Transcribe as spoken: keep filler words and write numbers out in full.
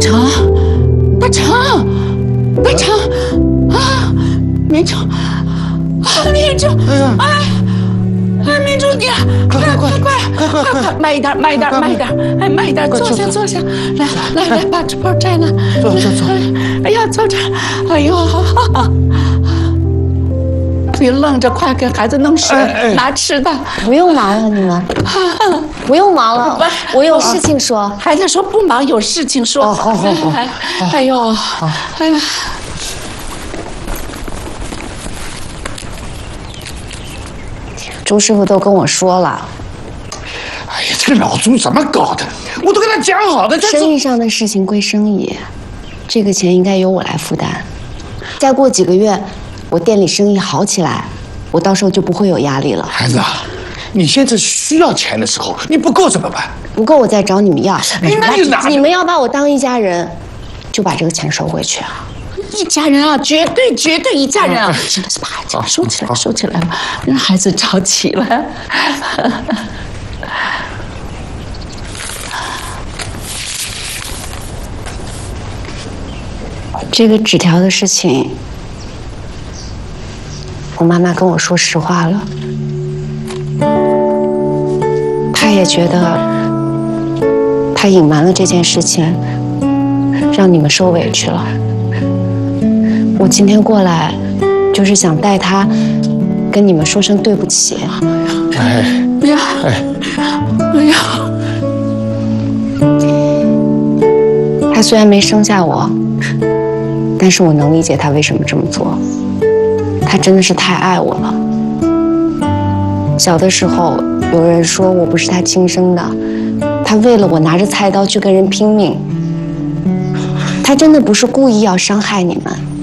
成，大成，大成啊，明成，啊，明成，哎呀，哎，哎，明成你，快快快快快快，慢一点，慢一点，慢一点，哎，慢一点，坐下坐下，来来来，把这包摘了， 坐坐坐， 哎呀，坐这，哎呦，你愣着，快给孩子弄水，拿吃的。 不用忙了，你们不用忙了，我有事情说。 孩子说不忙，有事情说。 哦，好好好。 哎呦，哎呀。 朱师傅都跟我说了。 哎呀，这个老朱怎么搞的？我都跟他讲好的。 生意上的事情归生意，这个钱应该由我来负担。再过几个月，我店里生意好起来，我到时候就不会有压力了。 孩子啊，你现在需要钱的时候，你不够怎么办？ 不够我再找你们要。 那你哪？ 你们要把我当一家人，就把这个钱收回去啊。 一家人啊，绝对绝对一家人啊！行了，把孩子收起来，收起来吧，让孩子着急了。 这个纸条的事情，我妈妈跟我说实话了，她也觉得她隐瞒了这件事情，让你们受委屈了。我今天过来，就是想带她跟你们说声对不起。 哎， 哎呀，哎呀， 她虽然没生下我，但是我能理解她为什么这么做。她真的是太爱我了。小的时候，有人说我不是她亲生的，她为了我拿着菜刀去跟人拼命。她真的不是故意要伤害你们。